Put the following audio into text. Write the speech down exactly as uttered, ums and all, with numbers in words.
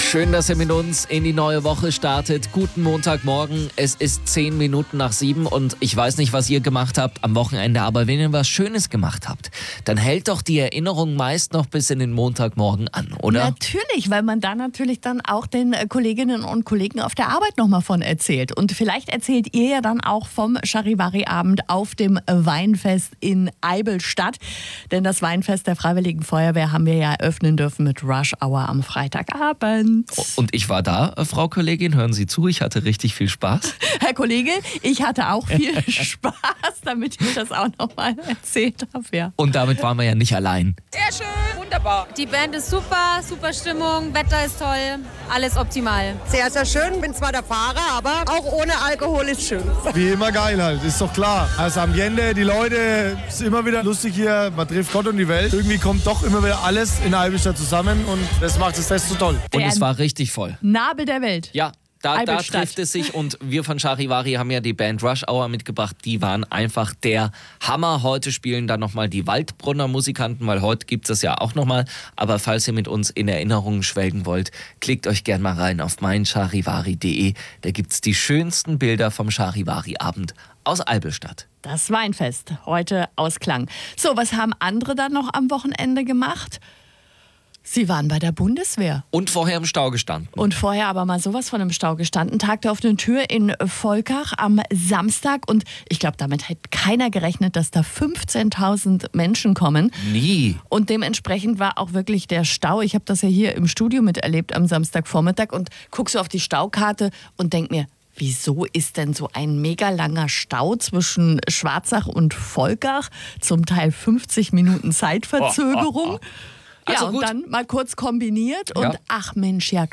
Schön, dass ihr mit uns in die neue Woche startet. Guten Montagmorgen. Es ist zehn Minuten nach sieben und ich weiß nicht, was ihr gemacht habt am Wochenende, aber wenn ihr was Schönes gemacht habt, dann hält doch die Erinnerung meist noch bis in den Montagmorgen an, oder? Natürlich, weil man da natürlich dann auch den Kolleginnen und Kollegen auf der Arbeit nochmal von erzählt. Und vielleicht erzählt ihr ja dann auch vom Charivari-Abend auf dem Weinfest in Eidelstadt. Denn das Weinfest der Freiwilligen Feuerwehr haben wir ja eröffnen dürfen mit Rush Hour am Freitagabend. Und ich war da, Frau Kollegin, hören Sie zu, ich hatte richtig viel Spaß. Herr Kollege, ich hatte auch viel Spaß, damit ich das auch nochmal erzählt habe. Ja. Und damit waren wir ja nicht allein. Sehr schön, wunderbar. Die Band ist super, super Stimmung, Wetter ist toll, alles optimal. Sehr, sehr schön. Bin zwar der Fahrer, aber auch ohne Alkohol ist schön. Wie immer geil halt, ist doch klar. Also Ambiente, die Leute, ist immer wieder lustig hier. Man trifft Gott und die Welt. Irgendwie kommt doch immer wieder alles in Eidelstadt zusammen und das macht das Fest so toll. Und es war richtig voll. Nabel der Welt. Ja. Da, da Eidelstadt. trifft es sich und wir von Charivari haben ja die Band Rush Hour mitgebracht. Die waren einfach der Hammer. Heute spielen dann nochmal die Waldbrunner Musikanten, weil heute gibt es das ja auch nochmal. Aber falls ihr mit uns in Erinnerungen schwelgen wollt, klickt euch gern mal rein auf mein charivari punkt de. Da gibt es die schönsten Bilder vom Charivari-Abend aus Eidelstadt. Das Weinfest, heute Ausklang. So, was haben andere dann noch am Wochenende gemacht? Sie waren bei der Bundeswehr. Und vorher im Stau gestanden. Und vorher aber mal sowas von im Stau gestanden. Tag der offenen Tür in Volkach am Samstag. Und ich glaube, damit hätte keiner gerechnet, dass da fünfzehntausend Menschen kommen. Nie. Und dementsprechend war auch wirklich der Stau. Ich habe das ja hier im Studio miterlebt am Samstagvormittag und gucke so auf die Staukarte und denke mir, wieso ist denn so ein mega langer Stau zwischen Schwarzach und Volkach? Zum Teil fünfzig Minuten Zeitverzögerung. Also ja, und gut. dann mal kurz kombiniert und Ja. ach Mensch, ja